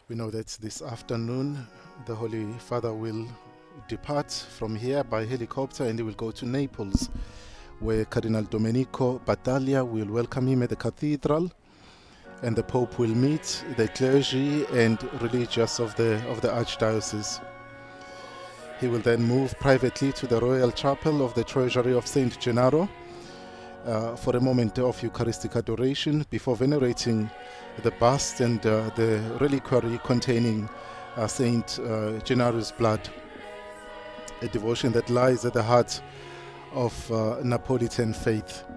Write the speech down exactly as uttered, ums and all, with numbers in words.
We know that this afternoon the Holy Father will depart from here by helicopter and he will go to Naples, where Cardinal Domenico Battaglia will welcome him at the cathedral, and the Pope will meet the clergy and religious of the of the Archdiocese. He will then move privately to the Royal Chapel of the Treasury of Saint Gennaro uh, for a moment of Eucharistic adoration before venerating the bust and uh, the reliquary containing uh, Saint uh, Gennaro's blood, a devotion that lies at the heart of uh, Napolitan faith.